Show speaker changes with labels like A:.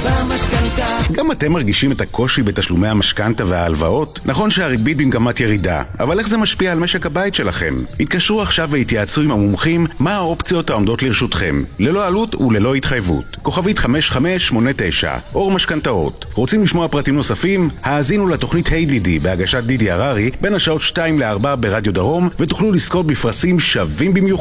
A: במשכנתה.
B: גם אתם מרגישים את הקושי בתשלומי המשכנתה וההלוואות? נכון שהריבית במגמת ירידה, אבל איך זה משפיע על משק הבית שלכם? התקשרו עכשיו והתייעצו עם המומחים מה האופציות העומדות לרשותכם, ללא עלות וללא התחייבות. כוכבית 5589, אור משכנתאות. רוצים לשמוע פרטים נוספים? האזינו לתוכנית היי בהגשת דידי הררי בין השעות 2 ל-4 ברדיו דרום, ותוכלו לזכות בפרסים שווים במיוחד.